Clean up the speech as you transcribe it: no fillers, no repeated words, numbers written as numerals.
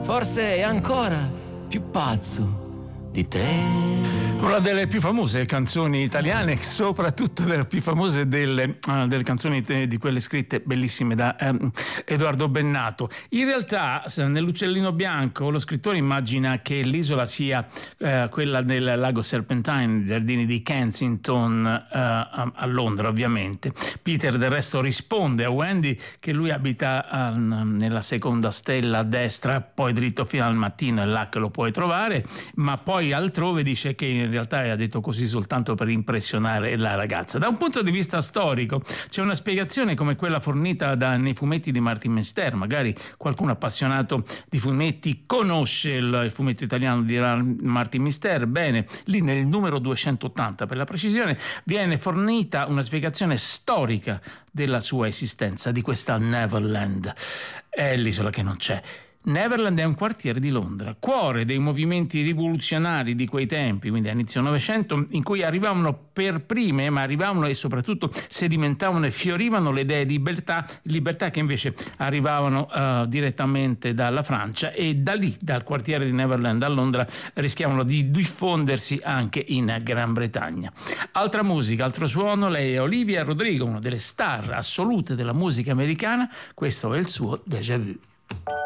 forse è ancora più pazzo di te. Una delle più famose canzoni italiane, soprattutto delle più famose delle canzoni di quelle scritte bellissime da Edoardo Bennato. In realtà nell'Uccellino Bianco lo scrittore immagina che l'isola sia quella del lago Serpentine, nei giardini di Kensington, a Londra ovviamente. Peter del resto risponde a Wendy che lui abita nella seconda stella a destra, poi dritto fino al mattino, è là che lo puoi trovare, ma poi altrove dice che in realtà ha detto così soltanto per impressionare la ragazza. Da un punto di vista storico c'è una spiegazione come quella fornita nei fumetti di Martin Mester. Magari qualcuno appassionato di fumetti conosce il fumetto italiano di Martin Mester. Bene, lì nel numero 280 per la precisione viene fornita una spiegazione storica della sua esistenza, di questa Neverland. È l'isola che non c'è. Neverland è un quartiere di Londra, cuore dei movimenti rivoluzionari di quei tempi, quindi a inizio Novecento, in cui arrivavano per prime, ma arrivavano e soprattutto sedimentavano e fiorivano le idee di libertà che invece arrivavano direttamente dalla Francia, e da lì, dal quartiere di Neverland a Londra, rischiavano di diffondersi anche in Gran Bretagna. Altra musica, altro suono, lei è Olivia Rodrigo, una delle star assolute della musica americana, questo è il suo Déjà Vu.